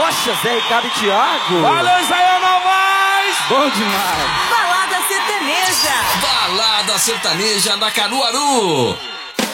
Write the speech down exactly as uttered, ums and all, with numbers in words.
Rocha, Zé Ricardo e Thiago. Valeu, Israel Novaes. Bom demais. Balada sertaneja. Balada sertaneja da Caruaru.